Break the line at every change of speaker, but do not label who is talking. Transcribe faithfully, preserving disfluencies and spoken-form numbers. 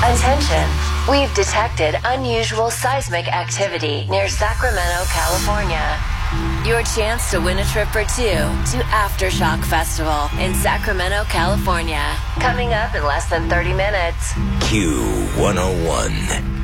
Attention. We've detected unusual seismic activity near Sacramento, California. Your chance to win a trip for two to Aftershock Festival in Sacramento, California. Coming up in less than thirty minutes.
Q one oh one.